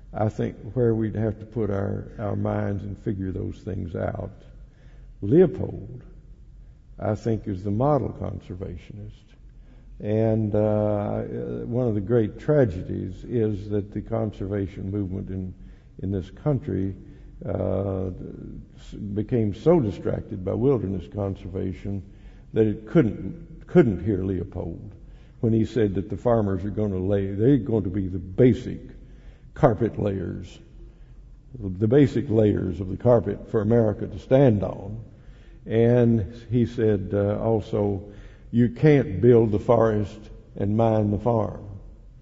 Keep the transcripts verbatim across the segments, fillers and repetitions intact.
I think, where we'd have to put our, our minds and figure those things out. Leopold, I think, is the model conservationist. And uh, one of the great tragedies is that the conservation movement in, in this country uh, became so distracted by wilderness conservation that it couldn't couldn't hear Leopold when he said that the farmers are going to lay, they're going to be the basic carpet layers, the basic layers of the carpet for America to stand on. And he said uh, also, you can't build the forest and mine the farm.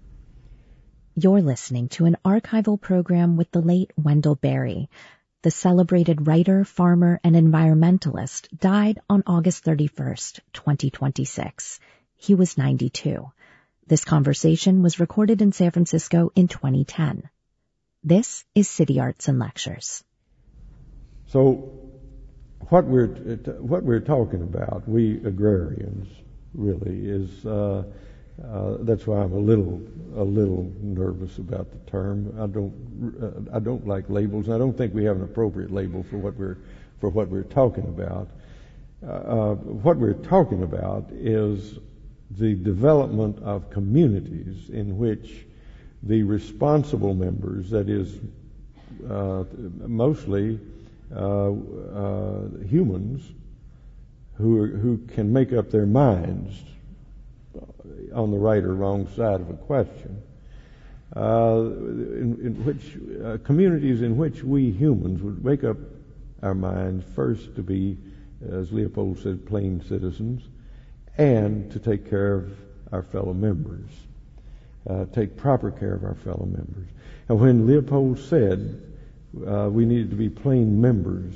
You're listening to an archival program with the late Wendell Berry. The celebrated writer, farmer, and environmentalist died on August thirty-first, twenty twenty-six. He was ninety-two. This conversation was recorded in San Francisco in twenty ten. This is City Arts and Lectures. So what we're what we're talking about, we agrarians, really, is uh, uh, that's why I'm a little a little nervous about the term. I don't uh, I don't like labels, and I don't think we have an appropriate label for what we're for what we're talking about. Uh, uh, what we're talking about is the development of communities in which the responsible members, that is, uh, mostly uh, uh, humans, who are, who can make up their minds on the right or wrong side of a question, uh, in, in which uh, communities in which we humans would make up our minds first to be, as Leopold said, plain citizens, and to take care of our fellow members, uh, take proper care of our fellow members. And when Leopold said uh, we needed to be plain members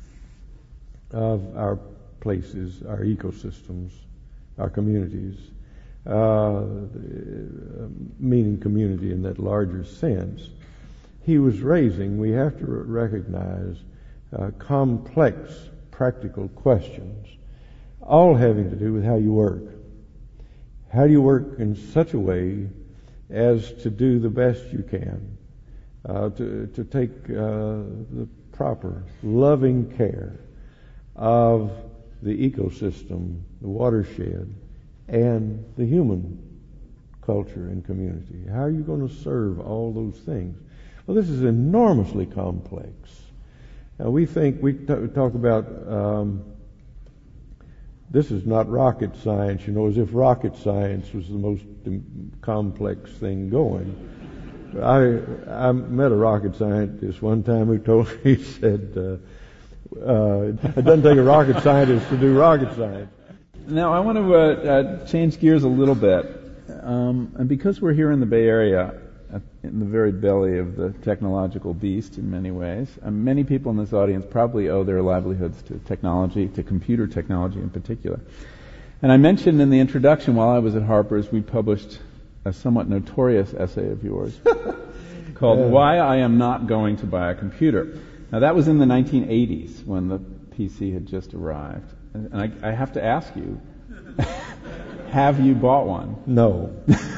of our places, our ecosystems, our communities, uh, meaning community in that larger sense, he was raising, we have to recognize, uh, complex practical questions, all having to do with how you work. How do you work in such a way as to do the best you can, uh, to, to take uh, the proper, loving care of the ecosystem, the watershed, and the human culture and community? How are you going to serve all those things? Well, this is enormously complex. Now, we think, we t- talk about, um, this is not rocket science, you know, as if rocket science was the most complex thing going. I I met a rocket scientist one time who told me, he said, uh, uh, it doesn't take a rocket scientist to do rocket science. Now, I want to uh, uh, change gears a little bit. Um, and because we're here in the Bay Area, uh, in the very belly of the technological beast in many ways, uh, many people in this audience probably owe their livelihoods to technology, to computer technology in particular. And I mentioned in the introduction, while I was at Harper's, we published a somewhat notorious essay of yours called yeah. Why I Am Not Going to Buy a Computer. Now, that was in the nineteen eighties when the P C had just arrived. And I, I have to ask you, have you bought one? No.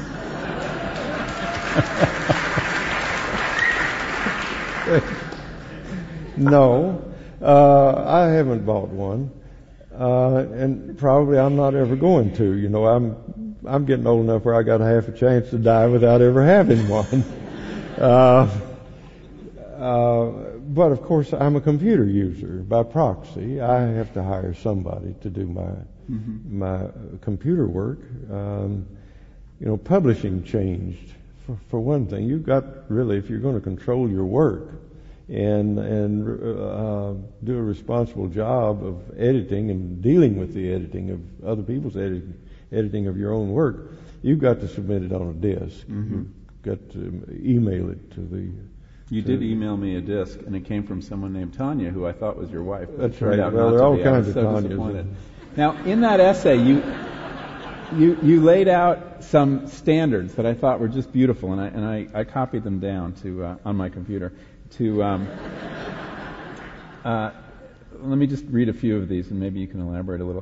No, uh, I haven't bought one, uh, and probably I'm not ever going to. You know, I'm I'm getting old enough where I got a half a chance to die without ever having one. uh, uh, but of course, I'm a computer user by proxy. I have to hire somebody to do my mm-hmm. my computer work. Um, you know, publishing changed. For, for one thing, you've got really, if you're going to control your work and and uh, do a responsible job of editing and dealing with the editing of other people's editing, editing of your own work, you've got to submit it on a disk. Mm-hmm. You've got to email it to the... You to did email me a disk, and it came from someone named Tanya, who I thought was your wife. That's right. Well, there are all kinds of so Tanyas. Now, in that essay, you... You you laid out some standards that I thought were just beautiful, and I and I, I copied them down to uh, on my computer. To um, uh, let me just read a few of these, and maybe you can elaborate a little.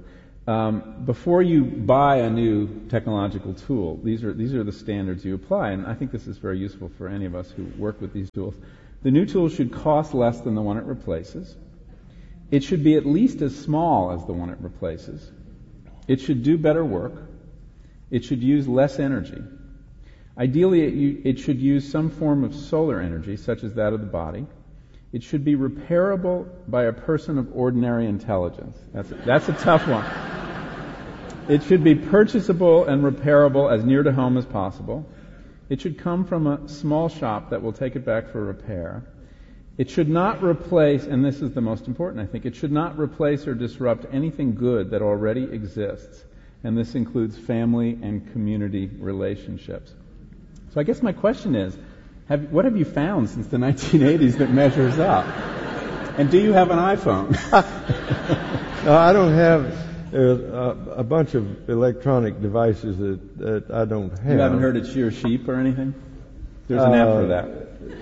Um, before you buy a new technological tool, these are these are the standards you apply, and I think this is very useful for any of us who work with these tools. The new tool should cost less than the one it replaces. It should be at least as small as the one it replaces. It should do better work. It should use less energy. Ideally, it, it should use some form of solar energy, such as that of the body. It should be repairable by a person of ordinary intelligence. That's a, that's a tough one. It should be purchasable and repairable as near to home as possible. It should come from a small shop that will take it back for repair. It should not replace, and this is the most important, I think, it should not replace or disrupt anything good that already exists, and this includes family and community relationships. So I guess my question is, have, what have you found since the nineteen eighties that measures up? And do you have an iPhone? No, I don't have uh, a bunch of electronic devices that, that I don't have. You haven't heard of Shear Sheep or anything? There's an uh, app for that.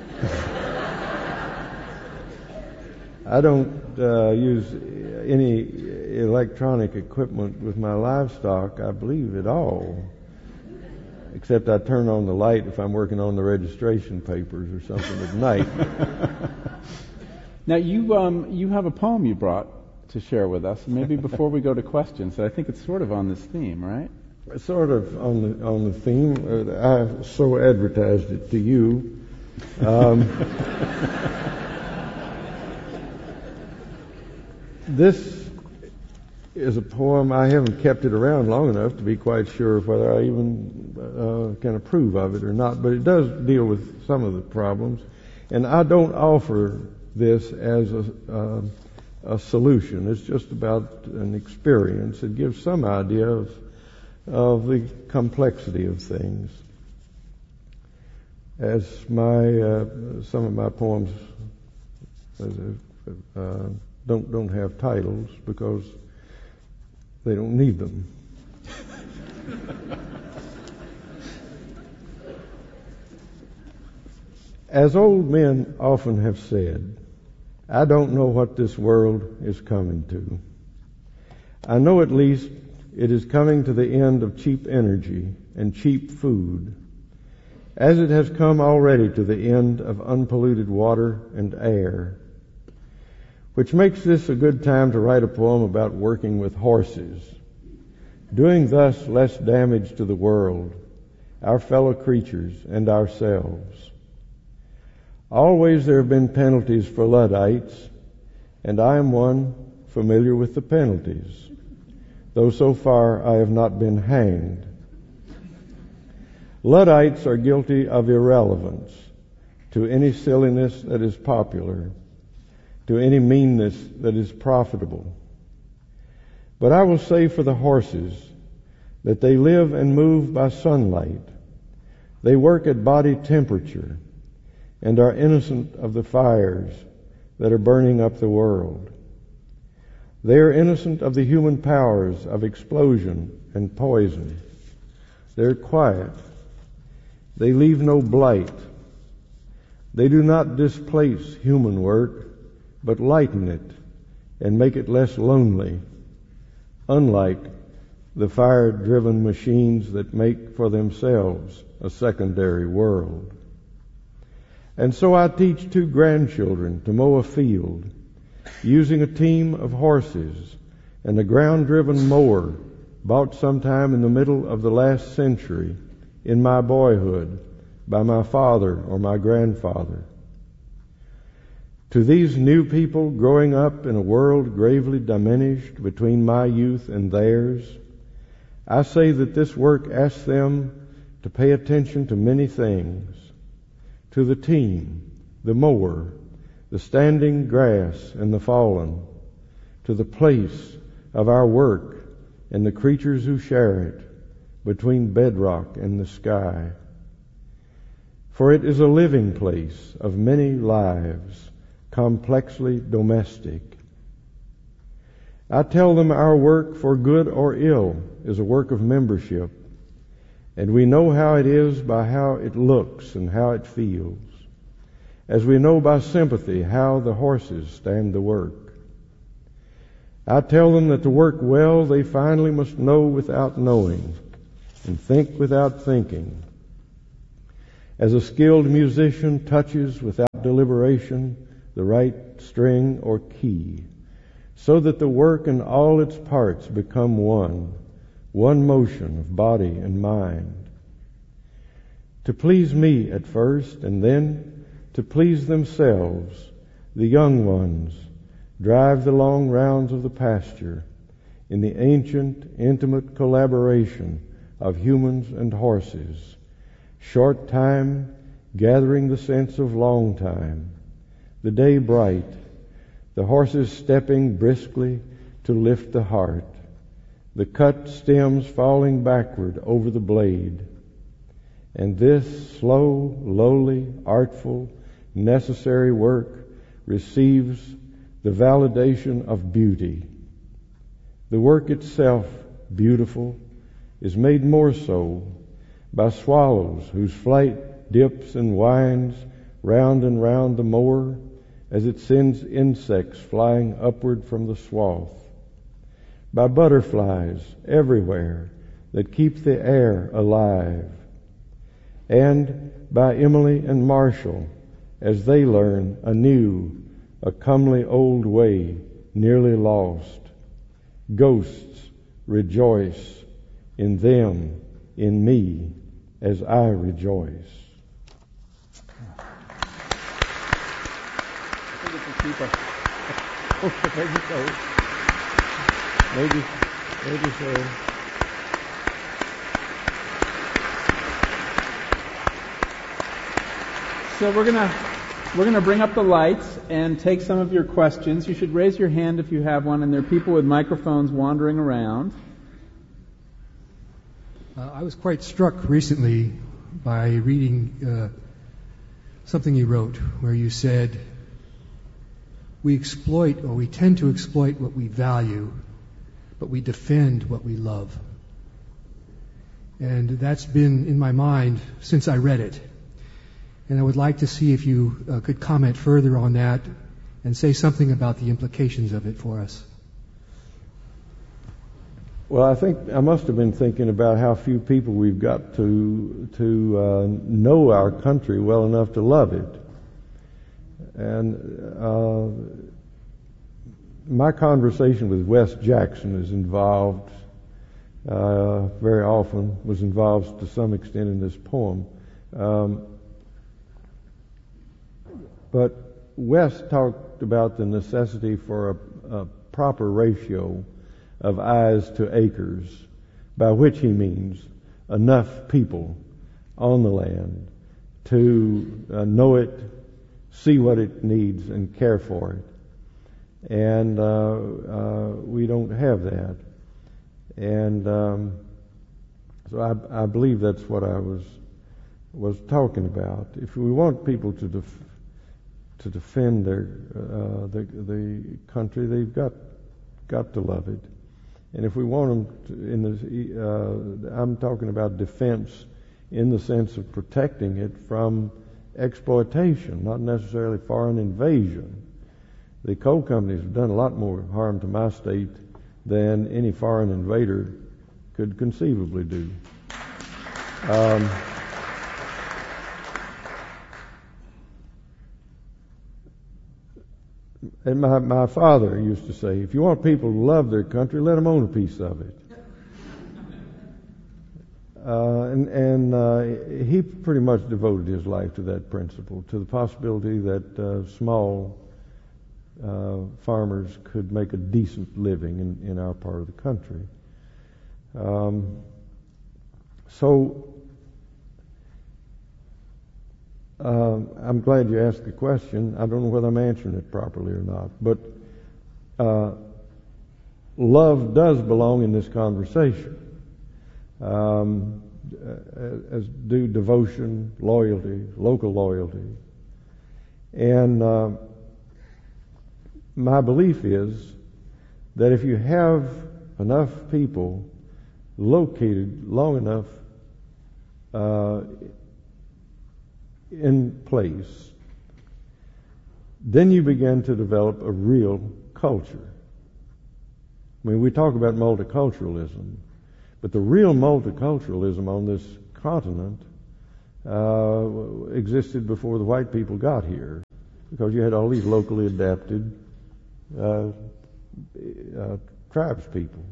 I don't uh, use any electronic equipment with my livestock, I believe, at all. Except I turn on the light if I'm working on the registration papers or something at night. Now, you um, you have a poem you brought to share with us. Maybe before we go to questions, I think it's sort of on this theme, right? Sort of on the on the theme. Uh, I so advertised it to you. Um, this is a poem. I haven't kept it around long enough to be quite sure whether I even uh, can approve of it or not, but it does deal with some of the problems. And I don't offer this as a, uh, a solution. It's just about an experience. It gives some idea of, of the complexity of things. As my uh, some of my poems uh, don't don't have titles because they don't need them. As old men often have said, I don't know what this world is coming to. I know at least it is coming to the end of cheap energy and cheap food, as it has come already to the end of unpolluted water and air, which makes this a good time to write a poem about working with horses, doing thus less damage to the world, our fellow creatures, and ourselves. Always there have been penalties for Luddites, and I am one familiar with the penalties, though so far I have not been hanged. Luddites are guilty of irrelevance to any silliness that is popular, to any meanness that is profitable. But I will say for the horses that they live and move by sunlight. They work at body temperature and are innocent of the fires that are burning up the world. They are innocent of the human powers of explosion and poison. They're quiet. They leave no blight. They do not displace human work, but lighten it and make it less lonely, unlike the fire-driven machines that make for themselves a secondary world. And so I teach two grandchildren to mow a field using a team of horses and a ground-driven mower bought sometime in the middle of the last century in my boyhood by my father or my grandfather. To these new people growing up in a world gravely diminished between my youth and theirs, I say that this work asks them to pay attention to many things. To the team, the mower, the standing grass and the fallen, to the place of our work and the creatures who share it between bedrock and the sky. For it is a living place of many lives, complexly domestic. I tell them our work, for good or ill, is a work of membership, and we know how it is by how it looks and how it feels, as we know by sympathy how the horses stand the work. I tell them that to work well, they finally must know without knowing and think without thinking. As a skilled musician touches without deliberation the right string or key, so that the work and all its parts become one, one motion of body and mind. To please me at first, and then to please themselves, the young ones drive the long rounds of the pasture in the ancient, intimate collaboration of humans and horses, short time gathering the sense of long time, the day bright, the horses stepping briskly to lift the heart, the cut stems falling backward over the blade. And this slow, lowly, artful, necessary work receives the validation of beauty. The work itself, beautiful, is made more so by swallows whose flight dips and winds round and round the moor as it sends insects flying upward from the swath, by butterflies everywhere that keep the air alive, and by Emily and Marshall as they learn anew a comely old way nearly lost. Ghosts rejoice in them, in me, as I rejoice. Maybe, maybe so. So we're gonna we're gonna bring up the lights and take some of your questions. You should raise your hand if you have one, and there are people with microphones wandering around. Uh, I was quite struck recently by reading uh, something you wrote where you said, we exploit, or we tend to exploit what we value, but we defend what we love. And that's been in my mind since I read it. And I would like to see if you uh, could comment further on that and say something about the implications of it for us. Well, I think I must have been thinking about how few people we've got to to uh, know our country well enough to love it. And uh, my conversation with Wes Jackson is involved, uh, very often was involved to some extent in this poem. Um, but Wes talked about the necessity for a, a proper ratio of eyes to acres, by which he means enough people on the land to uh, know it, see what it needs, and care for it. And uh, uh, we don't have that. And um, so I, I believe that's what I was was talking about. If we want people to def- to defend their uh, the the country, they've got got to love it. And if we want them to, in the, uh, I'm talking about defense in the sense of protecting it from exploitation, not necessarily foreign invasion. The coal companies have done a lot more harm to my state than any foreign invader could conceivably do. Um, and my, my father used to say, if you want people to love their country, let them own a piece of it. Uh, and and uh, he pretty much devoted his life to that principle, to the possibility that uh, small uh, farmers could make a decent living in, in our part of the country. Um, so uh, I'm glad you asked the question. I don't know whether I'm answering it properly or not, but uh, love does belong in this conversation. Um, as do devotion, loyalty, local loyalty. And uh, my belief is that if you have enough people located long enough uh, in place, then you begin to develop a real culture. I mean, we talk about multiculturalism, but the real multiculturalism on this continent uh, existed before the white people got here, because you had all these locally adapted uh, uh, tribes people.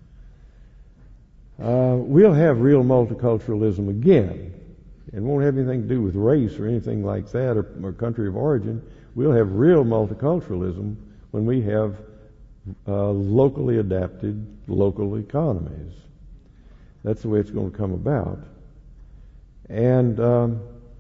Uh, we'll have real multiculturalism again. It won't have anything to do with race or anything like that, or, or country of origin. We'll have real multiculturalism when we have uh, locally adapted local economies. That's the way it's going to come about. And um,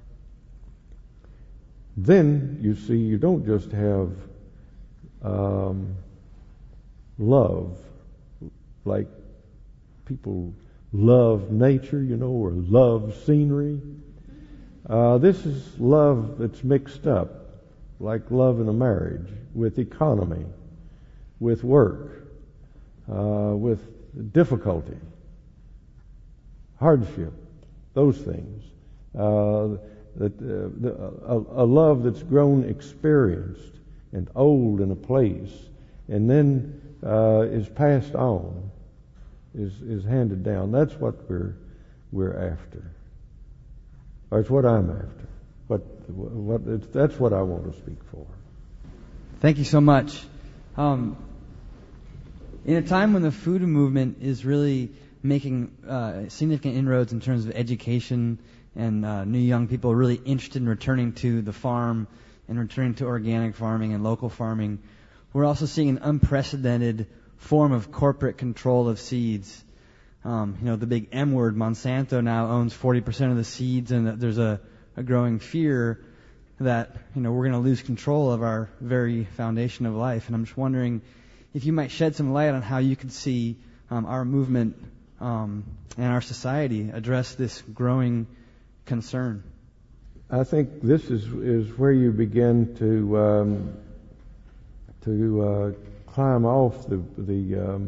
then, you see, you don't just have um, love, like people love nature, you know, or love scenery. Uh, this is love that's mixed up, like love in a marriage, with economy, with work, uh, with difficulty, hardship, those things. Uh, that uh, the, a, a love that's grown experienced and old in a place, and then uh, is passed on, is is handed down. That's what we're we're after. Or it's what I'm after. What what it's, that's what I want to speak for. Thank you so much. Um, in a time when the food movement is really making uh, significant inroads in terms of education, and uh, new young people are really interested in returning to the farm and returning to organic farming and local farming, we're also seeing an unprecedented form of corporate control of seeds. Um, you know, the big M word, Monsanto, now owns forty percent of the seeds, and there's a, a growing fear that, you know, we're going to lose control of our very foundation of life. And I'm just wondering if you might shed some light on how you could see um, our movement um, and our society address this growing concern. I think this is is where you begin to um, to uh, climb off the the um,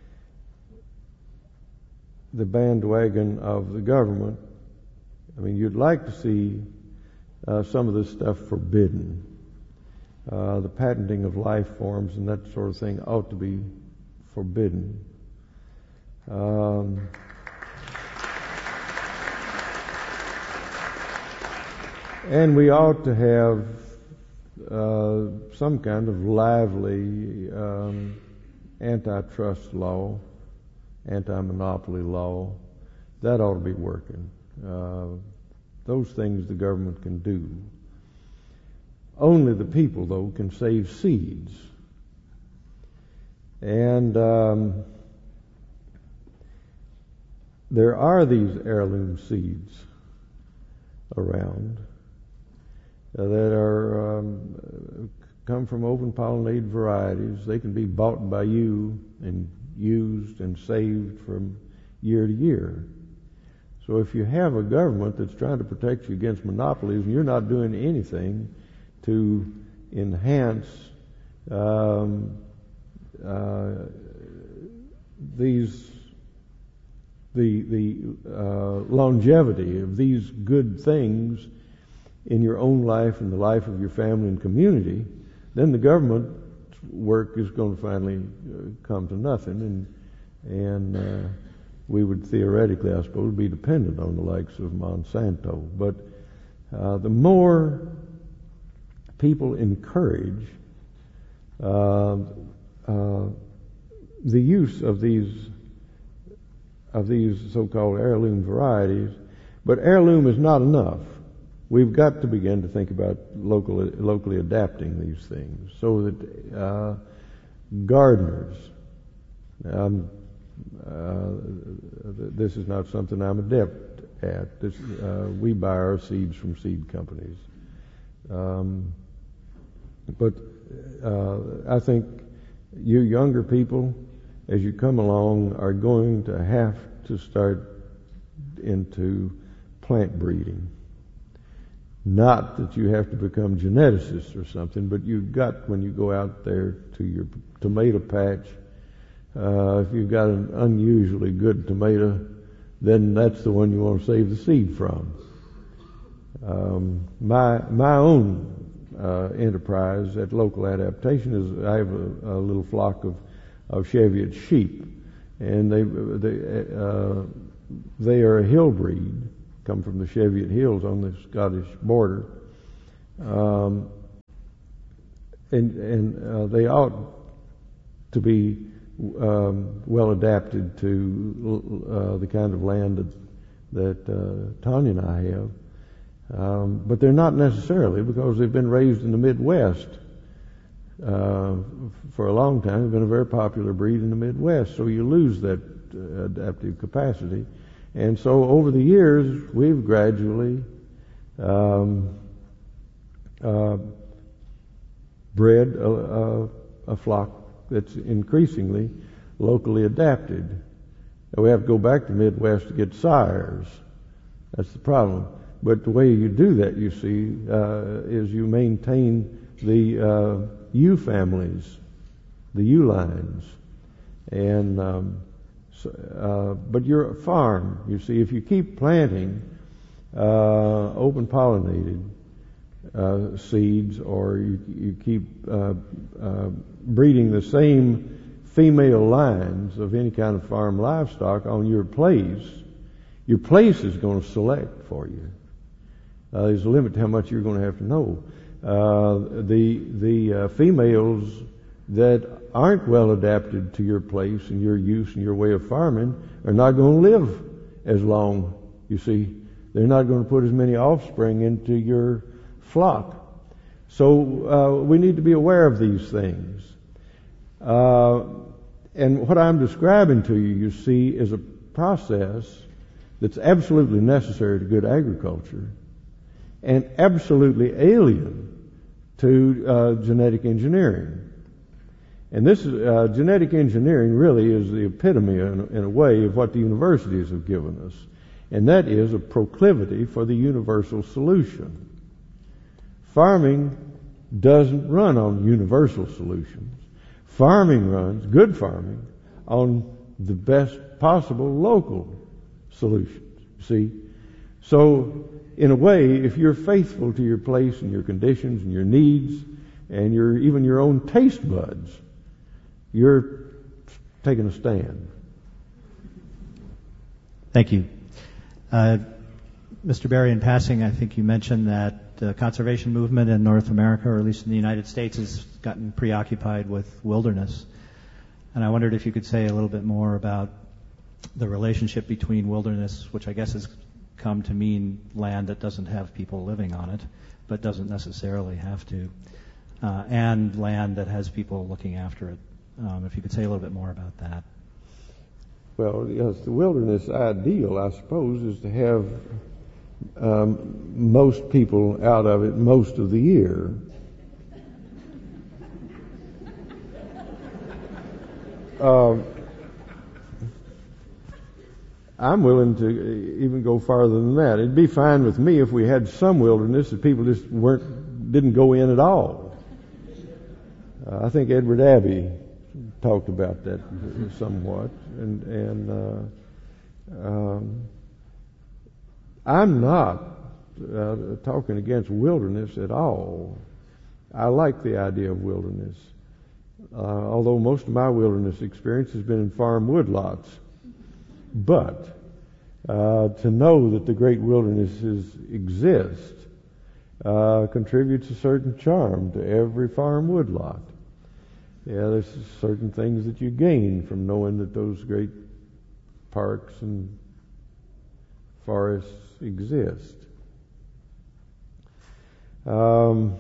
the bandwagon of the government. I mean, you'd like to see uh, some of this stuff forbidden. Uh, the patenting of life forms and that sort of thing ought to be forbidden. Um, and we ought to have uh, some kind of lively um, antitrust law, anti-monopoly law. That ought to be working. Uh, those things the government can do. Only the people, though, can save seeds. And um, there are these heirloom seeds around uh, that are um, come from open-pollinated varieties. They can be bought by you and used and saved from year to year. So if you have a government that's trying to protect you against monopolies and you're not doing anything to enhance um, uh, these the the uh, longevity of these good things in your own life and the life of your family and community, then the government's work is going to finally uh, come to nothing, and and uh, we would theoretically, I suppose, be dependent on the likes of Monsanto. But uh, the more people encourage uh, uh, the use of these of these so-called heirloom varieties, but heirloom is not enough. We've got to begin to think about local, locally adapting these things so that uh, gardeners, um, uh, this is not something I'm adept at. This, uh, we buy our seeds from seed companies. Um, but uh, I think you younger people, as you come along, are going to have to start into plant breeding. Not that you have to become geneticists or something, but you've got, when you go out there to your tomato patch, uh, if you've got an unusually good tomato, then that's the one you want to save the seed from. Um, my my own uh, enterprise at Local Adaptation is I have a, a little flock of of Cheviot sheep, and they they uh, they are a hill breed, come from the Cheviot Hills on the Scottish border, um, and and uh, they ought to be um, well adapted to uh, the kind of land that that uh, Tanya and I have. Um, but they're not necessarily, because they've been raised in the Midwest uh, for a long time. They've been a very popular breed in the Midwest, so you lose that uh, adaptive capacity. And so over the years, we've gradually um, uh, bred a, a, a flock that's increasingly locally adapted. We have to go back to the Midwest to get sires. That's the problem. But the way you do that, you see, uh, is you maintain the uh, ewe families, the ewe lines, and um, so, uh, but you're a farm. You see, if you keep planting uh, open pollinated uh, seeds, or you, you keep uh, uh, breeding the same female lines of any kind of farm livestock on your place, your place is going to select for you. Uh, there's a limit to how much you're going to have to know. Uh, the the uh, females that aren't well adapted to your place and your use and your way of farming are not going to live as long. You see, they're not going to put as many offspring into your flock. So uh, we need to be aware of these things. Uh, and what I'm describing to you, you see, is a process that's absolutely necessary to good agriculture, and absolutely alien to uh, genetic engineering. And this is, uh, genetic engineering really is the epitome, in, in a way, of what the universities have given us. And that is a proclivity for the universal solution. Farming doesn't run on universal solutions. Farming runs, good farming, on the best possible local solutions. See? So, in a way, if you're faithful to your place and your conditions and your needs and your even your own taste buds, you're taking a stand. Thank you. Uh, Mister Berry, in passing, I think you mentioned that the conservation movement in North America, or at least in the United States, has gotten preoccupied with wilderness. And I wondered if you could say a little bit more about the relationship between wilderness, which I guess has come to mean land that doesn't have people living on it, but doesn't necessarily have to, uh, and land that has people looking after it. Um, if you could say a little bit more about that. Well, yes, the wilderness ideal, I suppose, is to have um, most people out of it most of the year. Uh, I'm willing to even go farther than that. It'd be fine with me if we had some wilderness that people just weren't, didn't go in at all. Uh, I think Edward Abbey talked about that somewhat, and and uh, um, I'm not uh, talking against wilderness at all. I like the idea of wilderness, uh, although most of my wilderness experience has been in farm woodlots. But uh, to know that the great wildernesses exist uh, contributes a certain charm to every farm woodlot. Yeah, there's certain things that you gain from knowing that those great parks and forests exist. Um,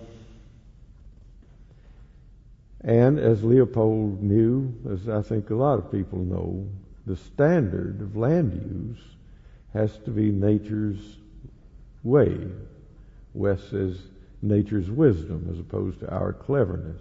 and as Leopold knew, as I think a lot of people know, the standard of land use has to be nature's way. West says nature's wisdom as opposed to our cleverness.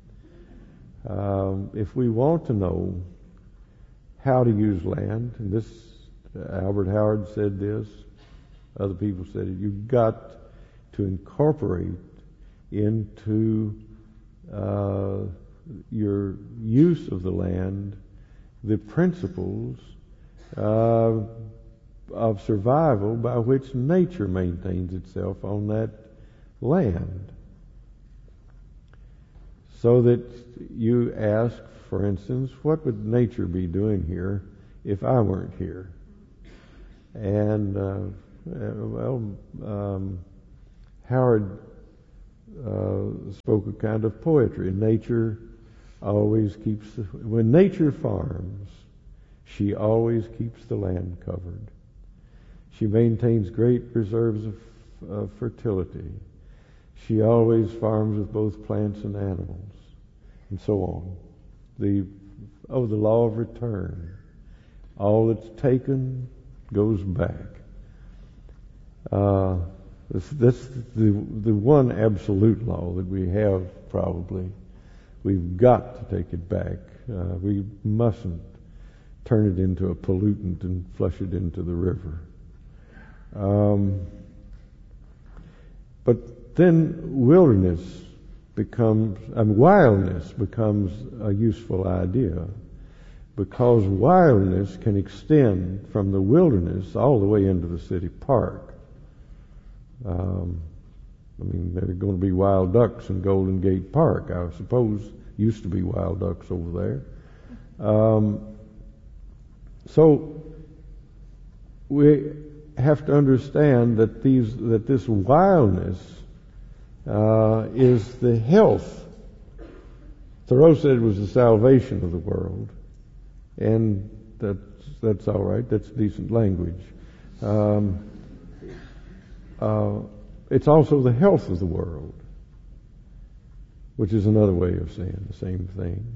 Um, if we want to know how to use land, and this, uh, Albert Howard said this, other people said it, you've got to incorporate into uh, your use of the land the principles uh, of survival by which nature maintains itself on that land. So that you ask, for instance, what would nature be doing here if I weren't here? And, uh, well, um, Howard uh, spoke a kind of poetry. Nature always keeps, the, when nature farms, she always keeps the land covered. She maintains great reserves of, of fertility. She always farms with both plants and animals, and so on. The oh, the law of return. All that's taken goes back. Uh, this, this the the one absolute law that we have. Probably, we've got to take it back. Uh, we mustn't turn it into a pollutant and flush it into the river. Um, but then wilderness becomes, I mean, wildness becomes a useful idea, because wildness can extend from the wilderness all the way into the city park. Um, I mean, there are going to be wild ducks in Golden Gate Park, I suppose. Used to be wild ducks over there. Um, so we have to understand that these that this wildness uh, is the health. Thoreau said it was the salvation of the world, and that's that's all right. That's decent language. Um, uh, it's also the health of the world, which is another way of saying the same thing.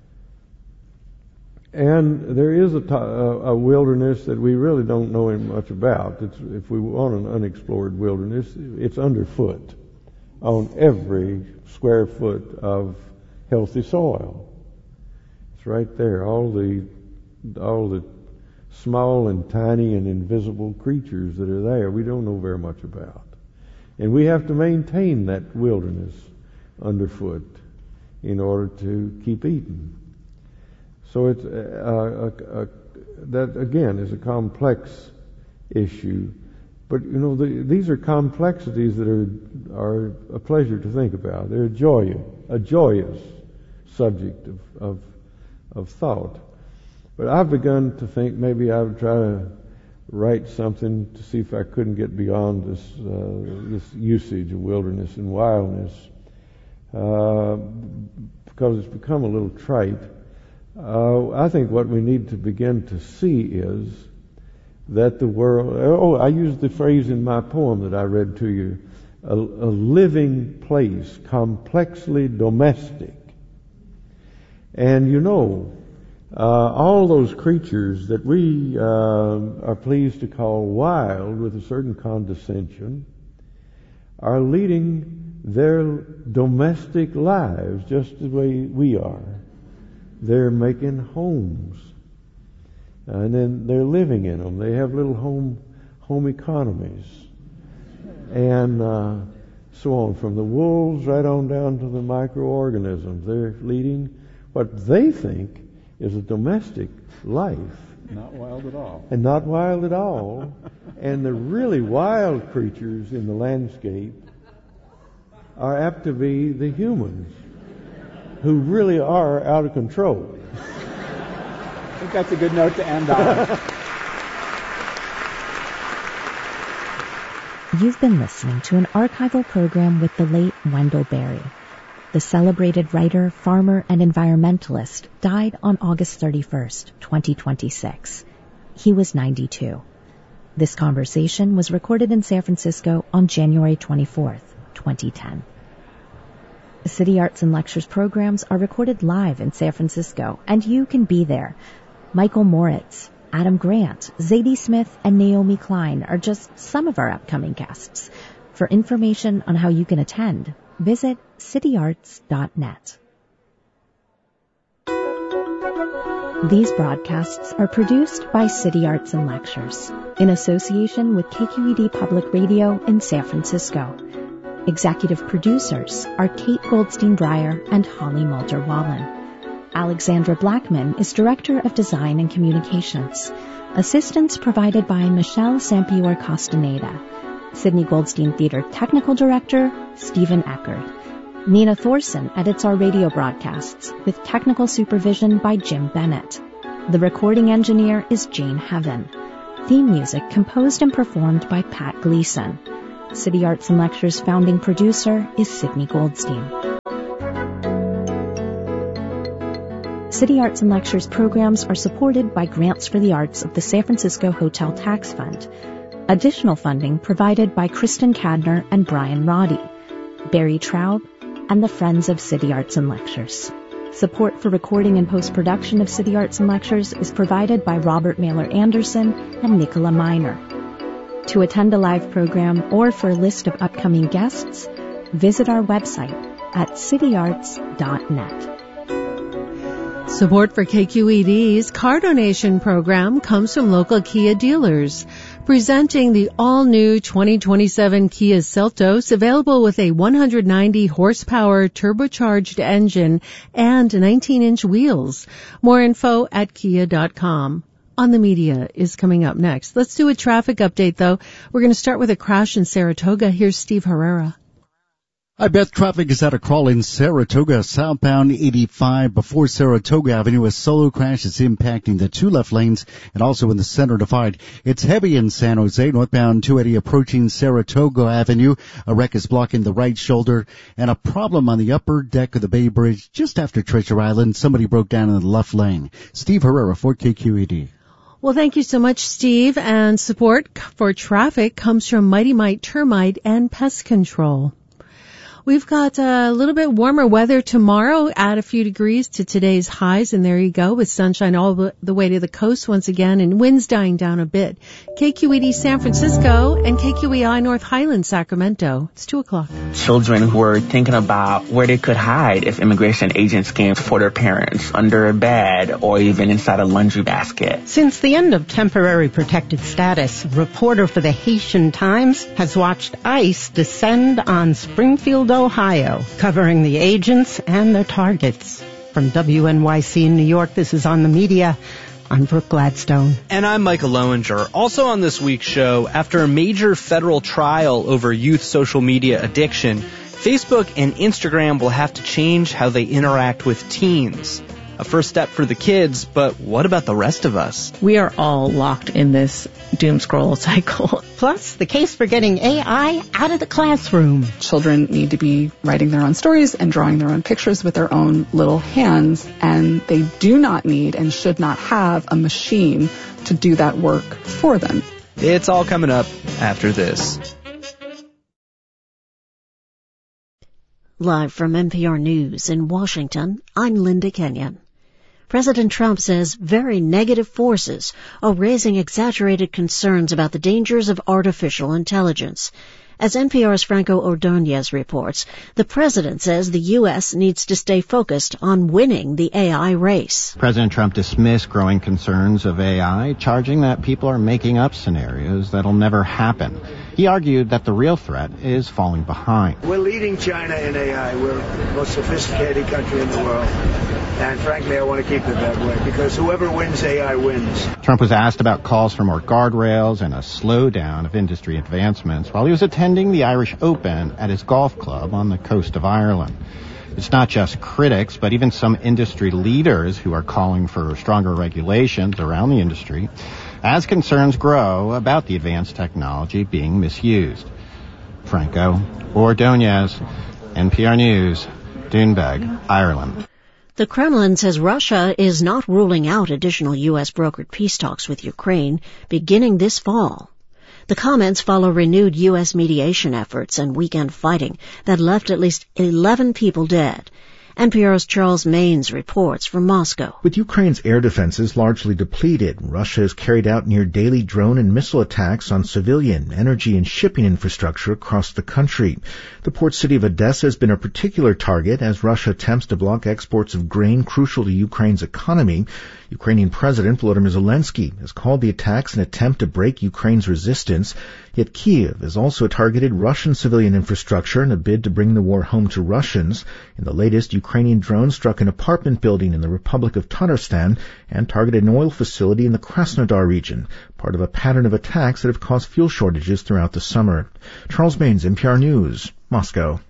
And there is a, t- a wilderness that we really don't know much about. It's, if we want an unexplored wilderness, it's underfoot on every square foot of healthy soil. It's right there. All the all the small and tiny and invisible creatures that are there, we don't know very much about. And we have to maintain that wilderness underfoot in order to keep eating. So it's uh, a, a, that again is a complex issue, but you know the, these are complexities that are are a pleasure to think about. They're a joyous, a joyous subject of, of of thought. But I've begun to think maybe I would try to write something to see if I couldn't get beyond this uh, this usage of wilderness and wildness, uh, because it's become a little trite. Uh, I think what we need to begin to see is that the world, oh, I used the phrase in my poem that I read to you, a, a living place, complexly domestic. And you know, uh, all those creatures that we uh, are pleased to call wild with a certain condescension are leading their domestic lives just the way we are. They're making homes, and then they're living in them. They have little home home economies, and uh, so on. From the wolves right on down to the microorganisms, they're leading what they think is a domestic life. Not wild at all. And not wild at all. And the really wild creatures in the landscape are apt to be the humans, who really are out of control. I think that's a good note to end on. You've been listening to an archival program with the late Wendell Berry. The celebrated writer, farmer, and environmentalist died on August thirty-first, twenty twenty-six. He was ninety-two. This conversation was recorded in San Francisco on January twenty-fourth, twenty ten. City Arts and Lectures programs are recorded live in San Francisco, and you can be there. Michael Moritz, Adam Grant, Zadie Smith, and Naomi Klein are just some of our upcoming guests. For information on how you can attend, visit city arts dot net. These broadcasts are produced by City Arts and Lectures in association with K Q E D Public Radio in San Francisco. Executive producers are Kate Goldstein-Breyer and Holly Mulder-Wallen. Alexandra Blackman is Director of Design and Communications. Assistance provided by Michelle Sampior Castaneda. Sidney Goldstein Theater Technical Director, Stephen Eckert. Nina Thorson edits our radio broadcasts with technical supervision by Jim Bennett. The recording engineer is Jane Heaven. Theme music composed and performed by Pat Gleason. City Arts and Lectures founding producer is Sidney Goldstein. City Arts and Lectures programs are supported by grants for the arts of the San Francisco Hotel Tax Fund. Additional funding provided by Kristen Cadner and Brian Roddy, Barry Traub, and the Friends of City Arts and Lectures. Support for recording and post-production of City Arts and Lectures is provided by Robert Mailer Anderson and Nicola Miner. To attend a live program or for a list of upcoming guests, visit our website at city arts dot net. Support for K Q E D's car donation program comes from local Kia dealers. Presenting the all-new twenty twenty-seven Kia Seltos, available with a one hundred ninety horsepower turbocharged engine and nineteen inch wheels. More info at kia dot com. On the Media is coming up next. Let's do a traffic update, though. We're going to start with a crash in Saratoga. Here's Steve Herrera. I bet traffic is at a crawl in Saratoga, southbound eighty-five before Saratoga Avenue. A solo crash is impacting the two left lanes and also in the center divide. It's heavy in San Jose, northbound two eighty approaching Saratoga Avenue. A wreck is blocking the right shoulder and a problem on the upper deck of the Bay Bridge just after Treasure Island. Somebody broke down in the left lane. Steve Herrera for K Q E D. Well, thank you so much, Steve. And support for traffic comes from Mighty Mite Termite and Pest Control. We've got a little bit warmer weather tomorrow, add a few degrees to today's highs, and there you go, with sunshine all the way to the coast once again, and winds dying down a bit. K Q E D San Francisco and K Q E I North Highland Sacramento. It's two o'clock. Children who are thinking about where they could hide if immigration agents came for their parents, under a bed or even inside a laundry basket. Since the end of temporary protected status, a reporter for the Haitian Times has watched ICE descend on Springfield, Ohio, covering the agents and their targets. From W N Y C in New York, this is On the Media. I'm Brooke Gladstone. And I'm Michael Lowinger. Also on this week's show, after a major federal trial over youth social media addiction, Facebook and Instagram will have to change how they interact with teens. A first step for the kids, but what about the rest of us? We are all locked in this doom scroll cycle. Plus, the case for getting A I out of the classroom. Children need to be writing their own stories and drawing their own pictures with their own little hands, and they do not need and should not have a machine to do that work for them. It's all coming up after this. Live from N P R News in Washington, I'm Linda Kenyon. President Trump says very negative forces are raising exaggerated concerns about the dangers of artificial intelligence. As N P R's Franco Ordonez reports, the president says the U S needs to stay focused on winning the A I race. President Trump dismissed growing concerns of A I, charging that people are making up scenarios that'll never happen. He argued that the real threat is falling behind. We're leading China in A I. We're the most sophisticated country in the world. And frankly, I want to keep it that way, because whoever wins A I wins. Trump was asked about calls for more guardrails and a slowdown of industry advancements while he was attending the Irish Open at his golf club on the coast of Ireland. It's not just critics, but even some industry leaders who are calling for stronger regulations around the industry as concerns grow about the advanced technology being misused. Franco Ordonez, N P R News, Doonbeg, Ireland. The Kremlin says Russia is not ruling out additional U S brokered peace talks with Ukraine beginning this fall. The comments follow renewed U S mediation efforts and weekend fighting that left at least eleven people dead. N P R's Charles Maines reports from Moscow. With Ukraine's air defenses largely depleted, Russia has carried out near-daily drone and missile attacks on civilian, energy, and shipping infrastructure across the country. The port city of Odessa has been a particular target as Russia attempts to block exports of grain crucial to Ukraine's economy. Ukrainian President Volodymyr Zelensky has called the attacks an attempt to break Ukraine's resistance. Yet Kyiv has also targeted Russian civilian infrastructure in a bid to bring the war home to Russians. In the latest, Ukrainian drones struck an apartment building in the Republic of Tatarstan and targeted an oil facility in the Krasnodar region, part of a pattern of attacks that have caused fuel shortages throughout the summer. Charles Maines, N P R News, Moscow.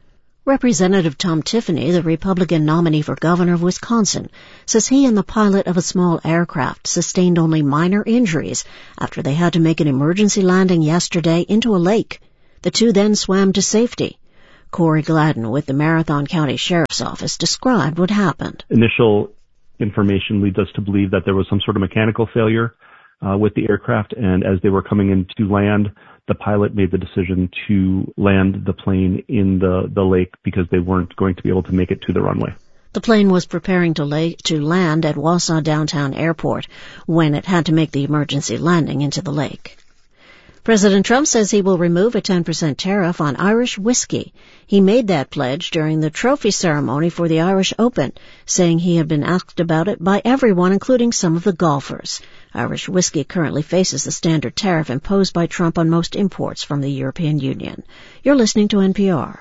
Representative Tom Tiffany, the Republican nominee for governor of Wisconsin, says he and the pilot of a small aircraft sustained only minor injuries after they had to make an emergency landing yesterday into a lake. The two then swam to safety. Corey Gladden with the Marathon County Sheriff's Office described what happened. Initial information leads us to believe that there was some sort of mechanical failure uh, with the aircraft, and as they were coming in to land, the pilot made the decision to land the plane in the, the lake because they weren't going to be able to make it to the runway. The plane was preparing to, lay, to land at Wausau Downtown Airport when it had to make the emergency landing into the lake. President Trump says he will remove a ten percent tariff on Irish whiskey. He made that pledge during the trophy ceremony for the Irish Open, saying he had been asked about it by everyone, including some of the golfers. Irish whiskey currently faces the standard tariff imposed by Trump on most imports from the European Union. You're listening to N P R.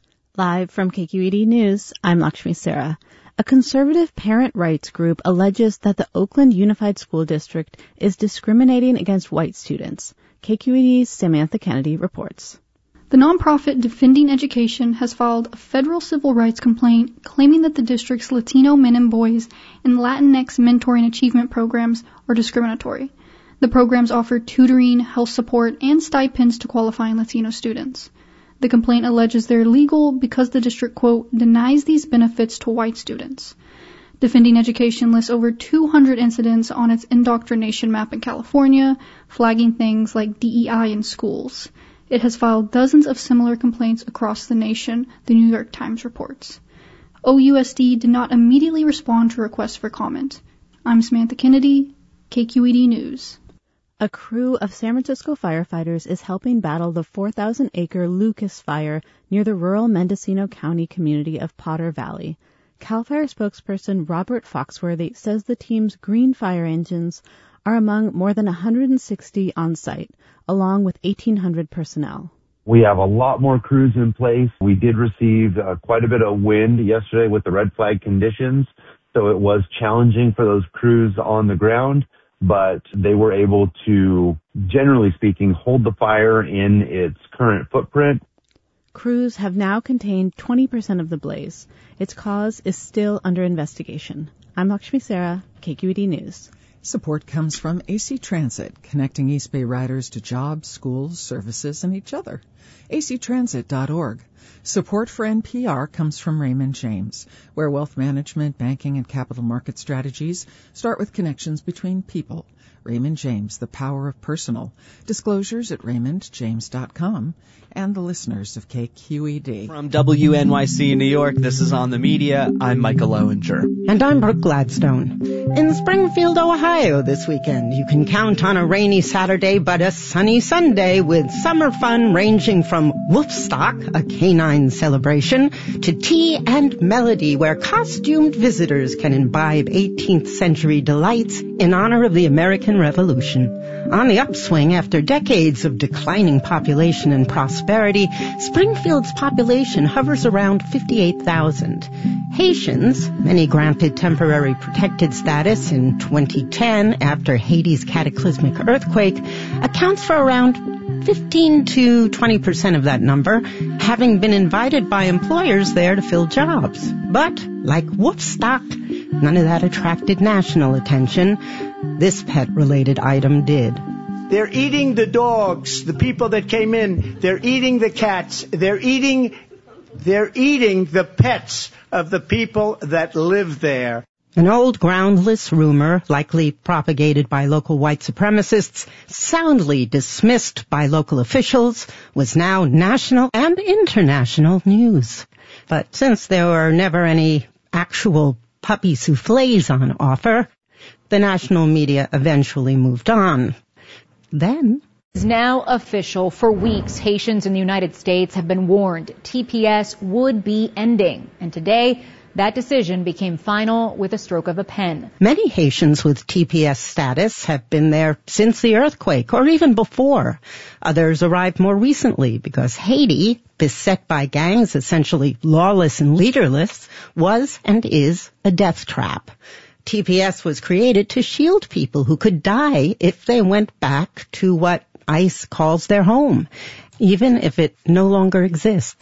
Live from K Q E D News, I'm Lakshmi Sarah. A conservative parent rights group alleges that the Oakland Unified School District is discriminating against white students. K Q E D's Samantha Kennedy reports. The nonprofit Defending Education has filed a federal civil rights complaint claiming that the district's Latino men and boys and Latinx mentoring achievement programs are discriminatory. The programs offer tutoring, health support, and stipends to qualifying Latino students. The complaint alleges they're illegal because the district, quote, denies these benefits to white students. Defending Education lists over two hundred incidents on its indoctrination map in California, flagging things like D E I in schools. It has filed dozens of similar complaints across the nation, the New York Times reports. O U S D did not immediately respond to requests for comment. I'm Samantha Kennedy, K Q E D News. A crew of San Francisco firefighters is helping battle the four thousand acre Lucas fire near the rural Mendocino County community of Potter Valley. CAL FIRE spokesperson Robert Foxworthy says the team's green fire engines are among more than one hundred sixty on site, along with eighteen hundred personnel. We have a lot more crews in place. We did receive uh, quite a bit of wind yesterday with the red flag conditions, so it was challenging for those crews on the ground, but they were able to, generally speaking, hold the fire in its current footprint. Crews have now contained twenty percent of the blaze. Its cause is still under investigation. I'm Lakshmi Sarah, K Q E D News. Support comes from A C Transit, connecting East Bay riders to jobs, schools, services, and each other. A C transit dot org. Support for N P R comes from Raymond James, where wealth management, banking, and capital market strategies start with connections between people. Raymond James, the power of personal. Disclosures at raymond james dot com and the listeners of K Q E D. From W N Y C in New York, this is On the Media. I'm Michael Lowinger. And I'm Brooke Gladstone. In Springfield, Ohio this weekend, you can count on a rainy Saturday but a sunny Sunday with summer fun ranging from Wolfstock, a canine celebration, to tea and melody, where costumed visitors can imbibe eighteenth century delights in honor of the American Revolution. On the upswing after decades of declining population and prosperity, Springfield's population hovers around fifty-eight thousand. Haitians, many granted temporary protected status in twenty ten after Haiti's cataclysmic earthquake, accounts for around fifteen to twenty percent of that number, having been invited by employers there to fill jobs. But, like Wolfstock, none of that attracted national attention. This pet-related item did. They're eating the dogs, the people that came in. They're eating the cats. They're eating, they're eating the pets of the people that live there. An old groundless rumor, likely propagated by local white supremacists, soundly dismissed by local officials, was now national and international news. But since there were never any actual puppy soufflés on offer, the national media eventually moved on. Then... It's now official. For weeks, Haitians in the United States have been warned T P S would be ending. And today, that decision became final with a stroke of a pen. Many Haitians with T P S status have been there since the earthquake, or even before. Others arrived more recently because Haiti, beset by gangs essentially lawless and leaderless, was and is a death trap. T P S was created to shield people who could die if they went back to what ICE calls their home, even if it no longer exists.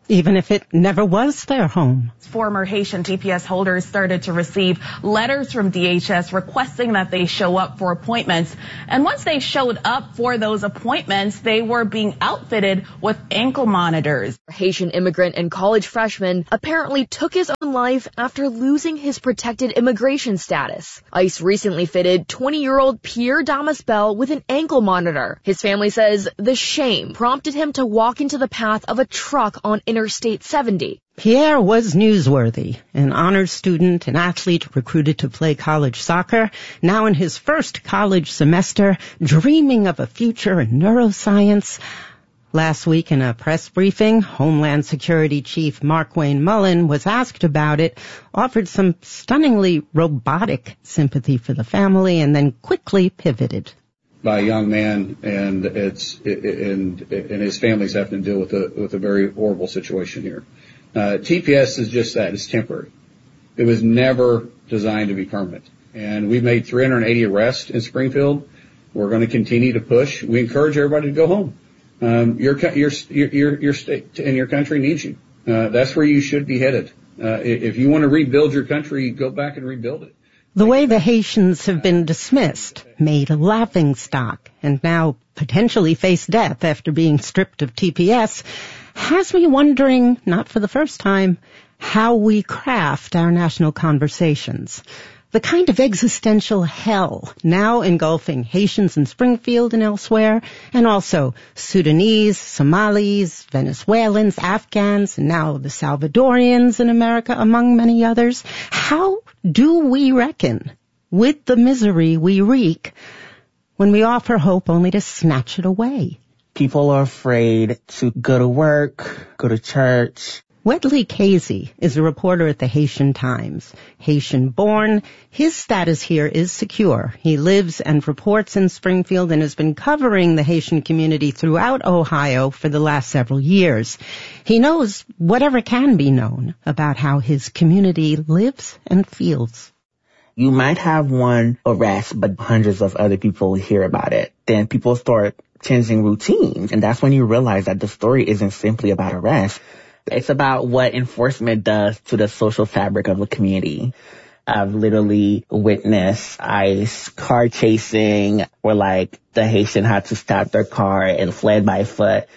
even if it never was their home. Former Haitian T P S holders started to receive letters from D H S requesting that they show up for appointments. And once they showed up for those appointments, they were being outfitted with ankle monitors. A Haitian immigrant and college freshman apparently took his own life after losing his protected immigration status. ICE recently fitted twenty-year-old Pierre Damasbel with an ankle monitor. His family says the shame prompted him to walk into the path of a truck on Interstate seventy. Pierre was newsworthy, an honors student, an athlete recruited to play college soccer, now in his first college semester, dreaming of a future in neuroscience. Last week in a press briefing, Homeland Security Chief Markwayne Mullin was asked about it, offered some stunningly robotic sympathy for the family, and then quickly pivoted. By a young man, and it's and and his family's having to deal with a with a very horrible situation here. Uh, T P S is just that; it's temporary. It was never designed to be permanent. And we've made three hundred eighty arrests in Springfield. We're going to continue to push. We encourage everybody to go home. Um, your your your your state and your country needs you. Uh, that's where you should be headed. Uh, if you want to rebuild your country, go back and rebuild it. The way the Haitians have been dismissed, made a laughingstock, and now potentially face death after being stripped of T P S, has me wondering, not for the first time, how we craft our national conversations. The kind of existential hell now engulfing Haitians in Springfield and elsewhere, and also Sudanese, Somalis, Venezuelans, Afghans, and now the Salvadorians in America, among many others. How do we reckon with the misery we wreak when we offer hope only to snatch it away? People are afraid to go to work, go to church. Wetley Casey is a reporter at the Haitian Times. Haitian-born, his status here is secure. He lives and reports in Springfield and has been covering the Haitian community throughout Ohio for the last several years. He knows whatever can be known about how his community lives and feels. You might have one arrest, but hundreds of other people hear about it. Then people start changing routines, and that's when you realize that the story isn't simply about arrest. It's about what enforcement does to the social fabric of a community. I've literally witnessed ICE car chasing where, like, the Haitian had to stop their car and fled by foot.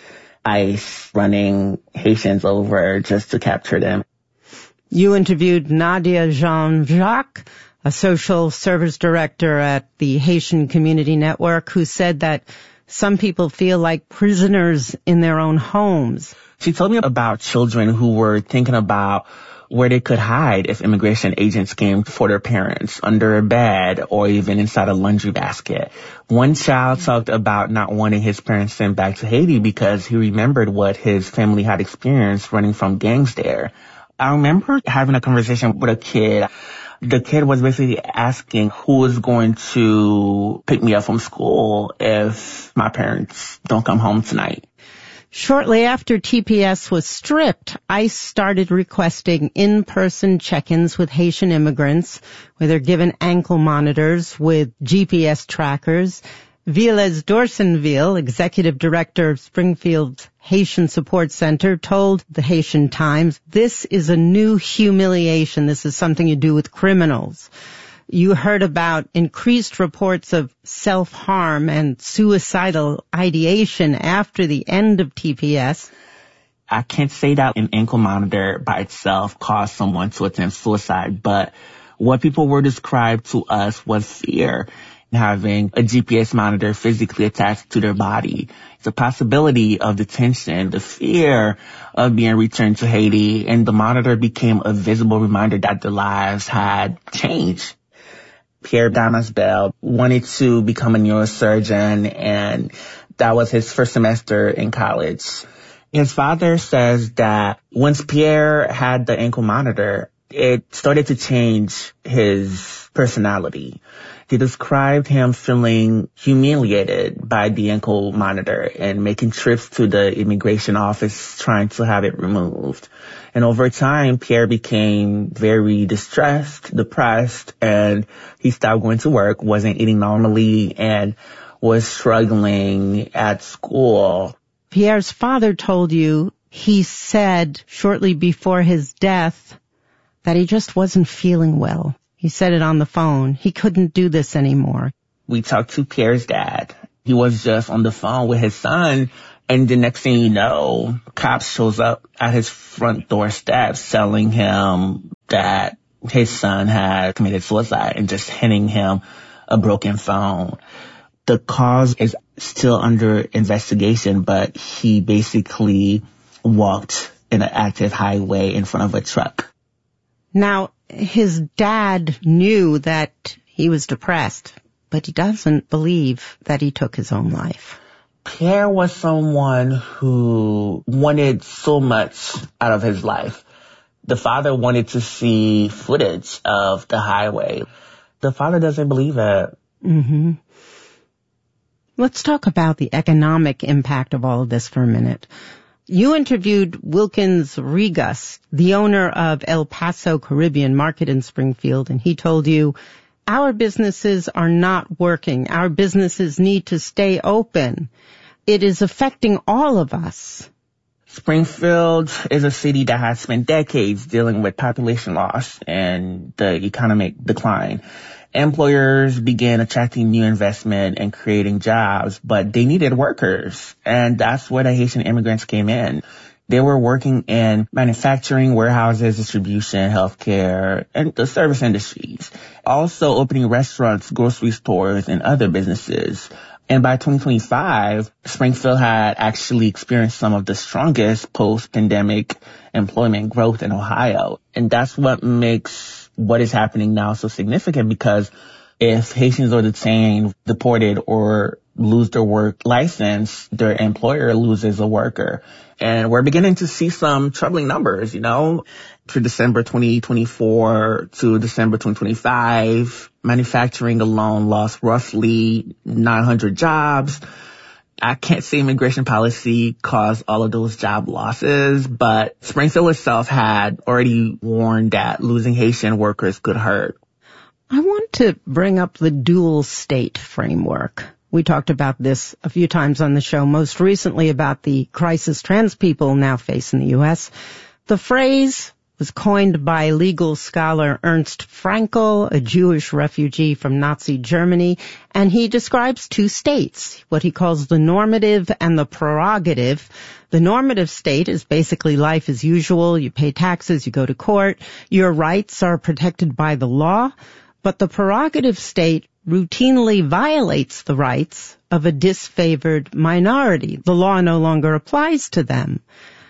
ICE running Haitians over just to capture them. You interviewed Nadia Jean-Jacques, a social service director at the Haitian Community Network, who said that some people feel like prisoners in their own homes. She told me about children who were thinking about where they could hide if immigration agents came for their parents, under a bed or even inside a laundry basket. One child talked about not wanting his parents sent back to Haiti because he remembered what his family had experienced running from gangs there. I remember having a conversation with a kid. The kid was basically asking who is going to pick me up from school if my parents don't come home tonight. Shortly after T P S was stripped, ICE started requesting in-person check-ins with Haitian immigrants, where they're given ankle monitors with G P S trackers. Villes Dorsenville, executive director of Springfield's Haitian Support Center, told the Haitian Times, this is a new humiliation. This is something you do with criminals. You heard about increased reports of self-harm and suicidal ideation after the end of T P S. I can't say that an ankle monitor by itself caused someone to attempt suicide, but what people were described to us was fear. Having a G P S monitor physically attached to their body. The possibility of detention, the fear of being returned to Haiti, and the monitor became a visible reminder that their lives had changed. Pierre Damasbel wanted to become a neurosurgeon, and that was his first semester in college. His father says that once Pierre had the ankle monitor, it started to change his personality. He described him feeling humiliated by the ankle monitor and making trips to the immigration office trying to have it removed. And over time, Pierre became very distressed, depressed, and he stopped going to work, wasn't eating normally, and was struggling at school. Pierre's father told you He said shortly before his death that he just wasn't feeling well. He said it on the phone. He couldn't do this anymore. We talked to Pierre's dad. He was just on the phone with his son, and the next thing you know, cops shows up at his front doorstep telling him that his son had committed suicide and just handing him a broken phone. The cause is still under investigation, but he basically walked in an active highway in front of a truck. Now, his dad knew that he was depressed, but he doesn't believe that he took his own life. Pierre was someone who wanted so much out of his life. The father wanted to see footage of the highway. The father doesn't believe it. Mm-hmm. Let's talk about the economic impact of all of this for a minute. You interviewed Wilkins Regas, the owner of El Paso Caribbean Market in Springfield, and he told you, our businesses are not working. Our businesses need to stay open. It is affecting all of us. Springfield is a city that has spent decades dealing with population loss and the economic decline. Employers began attracting new investment and creating jobs, but they needed workers. And that's where the Haitian immigrants came in. They were working in manufacturing, warehouses, distribution, healthcare, and the service industries. Also opening restaurants, grocery stores, and other businesses. And by twenty twenty-five, Springfield had actually experienced some of the strongest post-pandemic employment growth in Ohio. And that's what makes what is happening now so significant, because if Haitians are detained, deported, or lose their work license, their employer loses a worker. And we're beginning to see some troubling numbers, you know. For December twenty twenty-four to December twenty twenty-five, manufacturing alone lost roughly nine hundred jobs. I can't say immigration policy caused all of those job losses, but Springfield itself had already warned that losing Haitian workers could hurt. I want to bring up the dual state framework. We talked about this a few times on the show, most recently about the crisis trans people now face in the U S. The phrase was coined by legal scholar Ernst Frankl, a Jewish refugee from Nazi Germany, and he describes two states, what he calls the normative and the prerogative. The normative state is basically life as usual. You pay taxes, you go to court, your rights are protected by the law, but the prerogative state routinely violates the rights of a disfavored minority. The law no longer applies to them.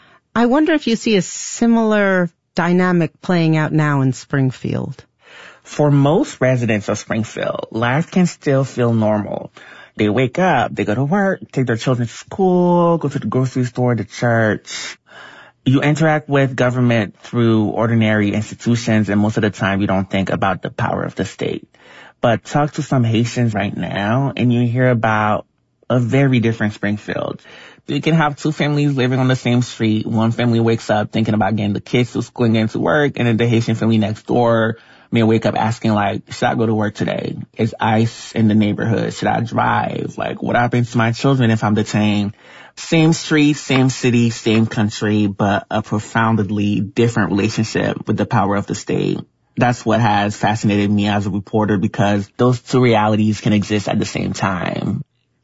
I wonder if you see a similar dynamic playing out now in Springfield. For most residents of Springfield, life can still feel normal. They wake up, they go to work, take their children to school, go to the grocery store, the church. You interact with government through ordinary institutions, and most of the time you don't think about the power of the state. But talk to some Haitians right now, and you hear about a very different Springfield. You can have two families living on the same street. One family wakes up thinking about getting the kids to school and getting to work, and then the Haitian family next door may wake up asking, like, should I go to work today? Is ICE in the neighborhood? Should I drive? Like, what happens to my children if I'm detained? Same street, same city, same country, but a profoundly different relationship with the power of the state. That's what has fascinated me as a reporter, because those two realities can exist at the same time.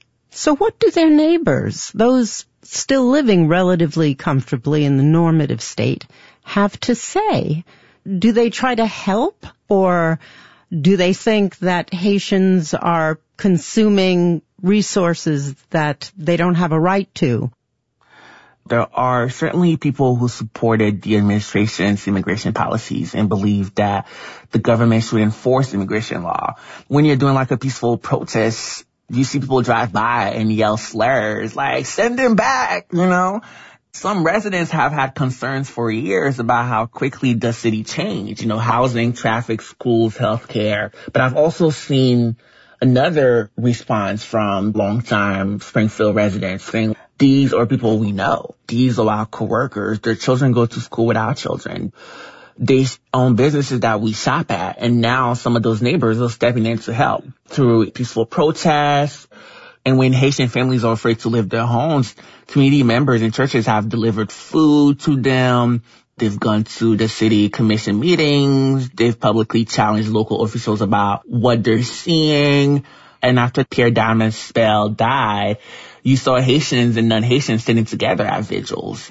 So what do their neighbors, those still living relatively comfortably in the normative state, have to say? Do they try to help, or do they think that Haitians are consuming resources that they don't have a right to? There are certainly people who supported the administration's immigration policies and believe that the government should enforce immigration law. When you're doing like a peaceful protest, you see people drive by and yell slurs like, send them back, you know? Some residents have had concerns for years about how quickly the city changed, you know, housing, traffic, schools, healthcare. But I've also seen another response from longtime Springfield residents saying, these are people we know. These are our coworkers. Their children go to school with our children. They own businesses that we shop at. And now some of those neighbors are stepping in to help through peaceful protests, And when Haitian families are afraid to leave their homes, community members and churches have delivered food to them. They've gone to the city commission meetings. They've publicly challenged local officials about what they're seeing. And after Pierre Damas Bell died, you saw Haitians and non-Haitians sitting together at vigils.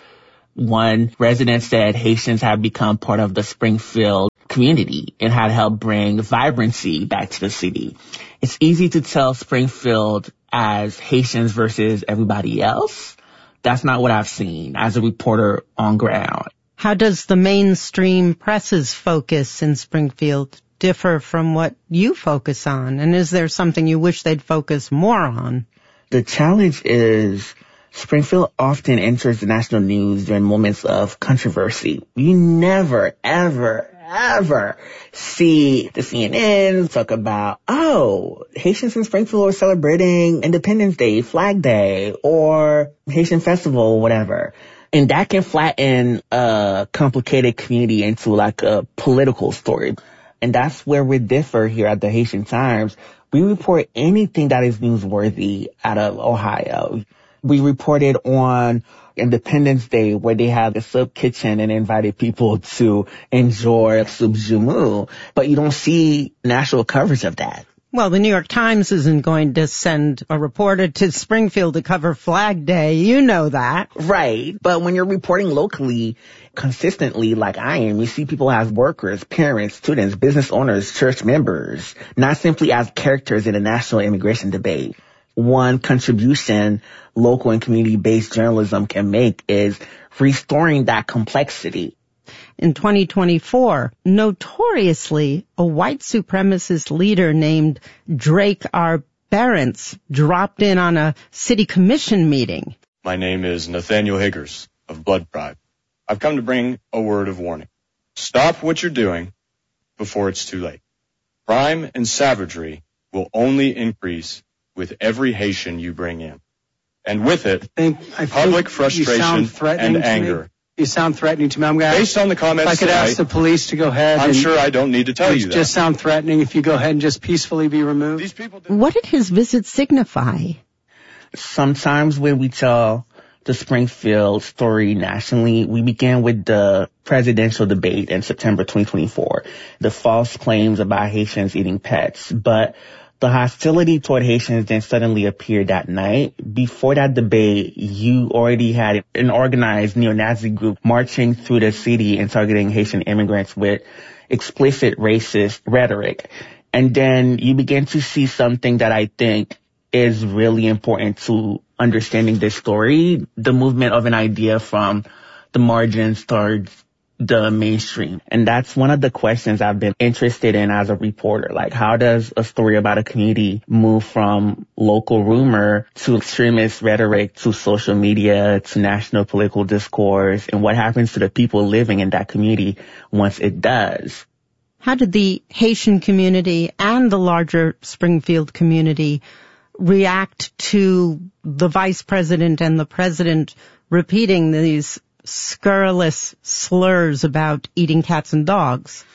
One resident said Haitians have become part of the Springfield community and had helped bring vibrancy back to the city. It's easy to tell Springfield as Haitians versus everybody else. That's not what I've seen as a reporter on ground. How does the mainstream press's focus in Springfield differ from what you focus on? And is there something you wish they'd focus more on? The challenge is Springfield often enters the national news during moments of controversy. You never, ever, ever see the C N N talk about, oh, Haitians in Springfield are celebrating Independence Day, Flag Day, or Haitian Festival, whatever. And that can flatten a complicated community into like a political story. And that's where we differ here at the Haitian Times. We report anything that is newsworthy out of Ohio. We reported on Independence Day where they had the soup kitchen and invited people to enjoy soup jumu. But you don't see national coverage of that. Well, the New York Times isn't going to send a reporter to Springfield to cover Flag Day. You know that. Right. But when you're reporting locally consistently like I am, you see people as workers, parents, students, business owners, church members, not simply as characters in a national immigration debate. One contribution local and community-based journalism can make is restoring that complexity. In twenty twenty-four, notoriously, a white supremacist leader named Drake R. Barents dropped in on a city commission meeting. My name is Nathaniel Higgers of Blood Tribe. I've come to bring a word of warning. Stop what you're doing before it's too late. Crime and savagery will only increase with every Haitian you bring in. And with it, I think, I public frustration and anger. You sound threatening to me. I'm going to Based on the comments If I could tonight, ask the police to go ahead. I'm and sure I don't need to tell you that. Just sound threatening if you go ahead and just peacefully be removed. These people. What did his visit signify? Sometimes when we tell the Springfield story nationally, we began with the presidential debate in September twenty twenty-four, the false claims about Haitians eating pets. But the hostility toward Haitians then suddenly appeared that night. Before that debate, you already had an organized neo-Nazi group marching through the city and targeting Haitian immigrants with explicit racist rhetoric. And then you begin to see something that I think is really important to understanding this story, the movement of an idea from the margins towards the mainstream. And that's one of the questions I've been interested in as a reporter. Like, how does a story about a community move from local rumor to extremist rhetoric to social media to national political discourse? And what happens to the people living in that community once it does? How did the Haitian community and the larger Springfield community react to the vice president and the president repeating these scurrilous slurs about eating cats and dogs?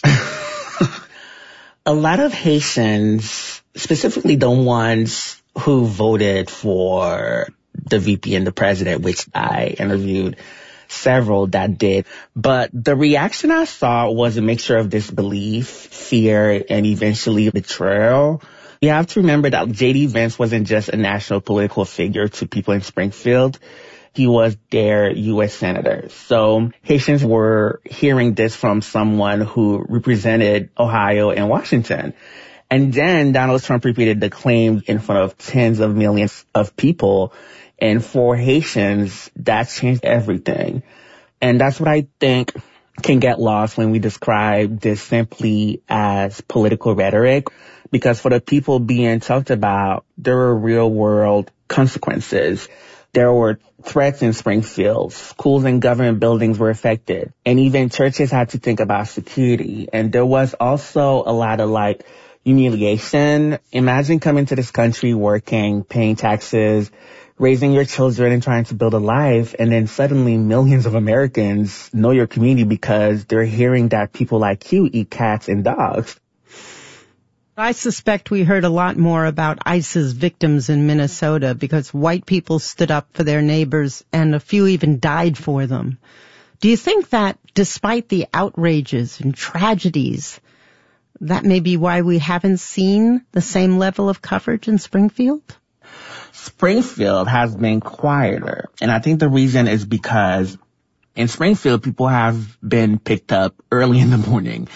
A lot of Haitians, specifically the ones who voted for the V P and the president, which I interviewed several that did, but the reaction I saw was a mixture of disbelief, fear, and eventually betrayal. You have to remember that J D. Vance wasn't just a national political figure to people in Springfield. He was their U S senator. So Haitians were hearing this from someone who represented Ohio and Washington. And then Donald Trump repeated the claim in front of tens of millions of people. And for Haitians, that changed everything. And that's what I think can get lost when we describe this simply as political rhetoric. Because for the people being talked about, there were real world consequences. There were threats in Springfield. Schools and government buildings were affected. And even churches had to think about security. And there was also a lot of like humiliation. Imagine coming to this country, working, paying taxes, raising your children and trying to build a life. And then suddenly millions of Americans know your community because they're hearing that people like you eat cats and dogs. I suspect we heard a lot more about ICE's victims in Minnesota because white people stood up for their neighbors and a few even died for them. Do you think that despite the outrages and tragedies, that may be why we haven't seen the same level of coverage in Springfield? Springfield has been quieter, and I think the reason is because in Springfield, people have been picked up early in the morning.